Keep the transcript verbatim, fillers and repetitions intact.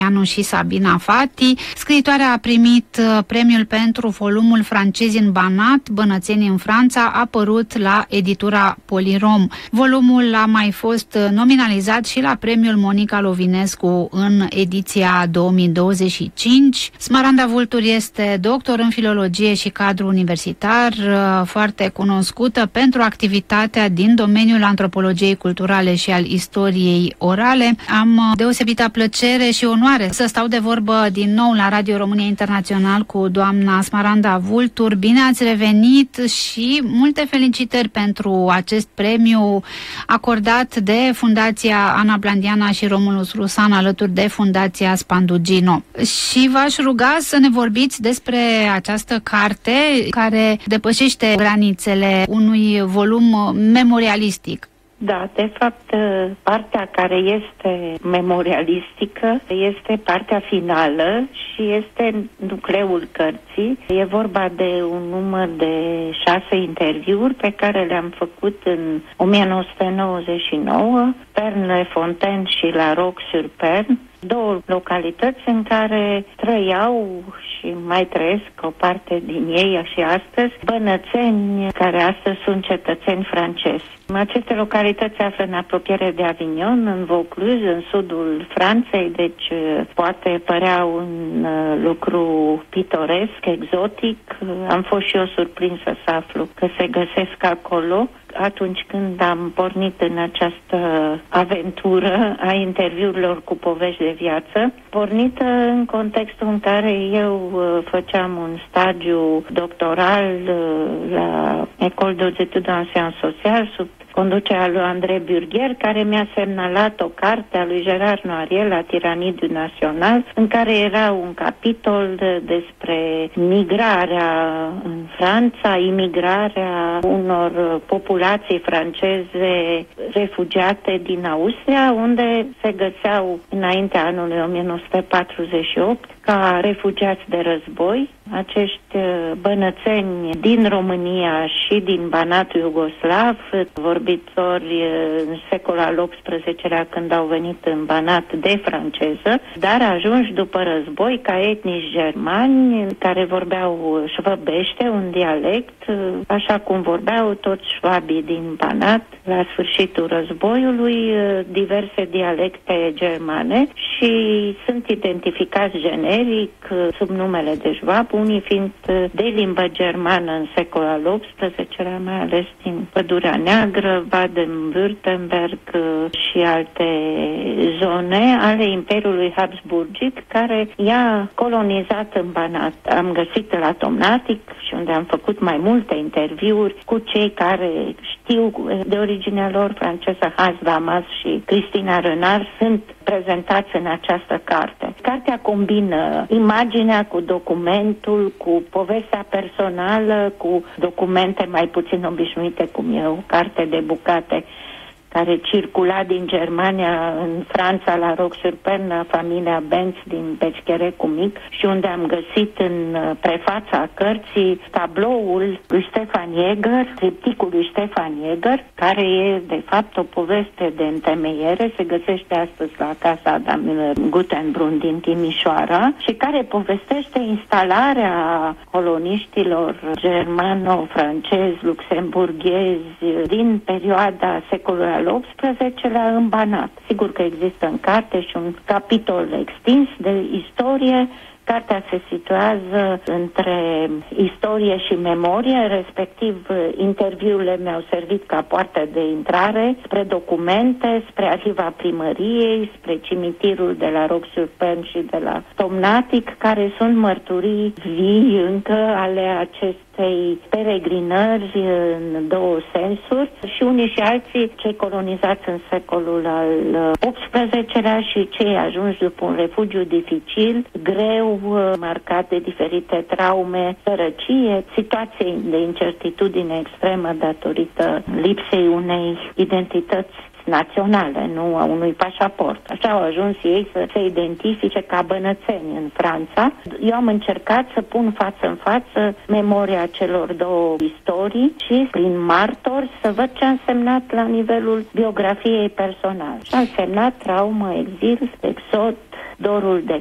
Anu și Sabina Fati. Scriitoarea a primit premiul pentru volumul Francezi în Banat, Bănățeni în Franța, apărut la editura Polirom. Volumul a mai fost nominalizat și la premiul Monica Lovinescu în ediția două mii douăzeci și cinci. Smaranda Vultur este doctor în filologie și cadru universitar, foarte cunoscută pentru activitatea din domeniul antropologiei culturale și al istoriei orale. Am deosebită plăcere și onoare să stau de vorbă din nou la Radio România Internațional cu doamna Smaranda Vultur. Bine ați revenit și multe felicitări pentru acest premiu acordat de Fundația Ana Blandiana și Romulus Rusan alături de Fundația Spandugino. Și v-aș ruga să ne vorbiți despre această carte care depășește granițele unui volum memorialistic. Da, de fapt, partea care este memorialistică este partea finală și este nucleul cărții. E vorba de un număr de șase interviuri pe care le-am făcut în o mie nouă sute nouăzeci și nouă, Pernes-les-Fontaines și La Roque-sur-Pern, două localități în care trăiau și mai trăiesc o parte din ei și astăzi bănățeni care astăzi sunt cetățeni francezi. Aceste localități se află în apropiere de Avignon, în Vaucluse, în sudul Franței, deci poate părea un lucru pitoresc, exotic. Am fost și eu surprinsă să aflu că se găsesc acolo atunci când am pornit în această aventură a interviurilor cu povești de viață, pornită în contextul în care eu făceam un stagiu doctoral la École des études en sciences sociales sub conducerea lui André Burgher, care mi-a semnalat o carte a lui Gérard Noiriel, La tiranie du national, în care era un capitol despre migrarea în Franța, imigrarea unor populații franceze refugiate din Austria, unde se găseau înaintea anului o mie nouă sute patruzeci și opt ca refugiați de război. Acești bănățeni din România și din Banatul Iugoslav, vorbitori în secolul al optsprezecelea când au venit în Banat de franceză, dar ajunși după război ca etnici germani care vorbeau șvăbește, un dialect, așa cum vorbeau toți șvabii din Banat la sfârșitul războiului, diverse dialecte germane și sunt identificați generic sub numele de șvab, unii fiind de limbă germană în secolul al optsprezecelea, mai ales din Pădurea Neagră, Baden-Württemberg și alte zone ale Imperiului Habsburgic, care i-a colonizat în Banat. Am găsit la Tomnatic și unde am făcut mai multe interviuri cu cei care știu de originea lor franceză, Hans Damas și Cristina Renard, sunt prezentați în această carte. Cartea combină imaginea cu documentul, cu povestea personală, cu documente mai puțin obișnuite, cum e o carte de bucate care circula din Germania în Franța la Roque-sur-Pern, familia Benz din Peșcherecu Mic, și unde am găsit în prefața cărții tabloul lui Stefan Jäger, tripticul lui Stefan Jäger, care e de fapt o poveste de întemeiere, se găsește astăzi la Casa Adam Gutenbrun din Timișoara și care povestește instalarea coloniștilor germano-francezi, luxemburghezi din perioada secolului al optsprezecelea în Banat. Sigur că există în carte și un capitol extins de istorie. Cartea se situează între istorie și memorie, respectiv interviurile mi-au servit ca poartă de intrare spre documente, spre arhiva primăriei, spre cimitirul de la Roque-sur-Pern și de la Tomnatic, care sunt mărturii vii încă ale acestei peregrinări în două sensuri, și unii și alții, cei colonizați în secolul al optsprezecelea și cei ajunși după un refugiu dificil, greu, marcat de diferite traume, sărăcie, situații de incertitudine extremă datorită lipsei unei identități naționale, nu a unui pașaport. Așa au ajuns ei să se identifice ca bănățeni în Franța. Eu am încercat să pun față în față memoria celor două istorii și prin martori să văd ce a însemnat la nivelul biografiei personale. Ce a însemnat traumă, exil, exod, Dorul de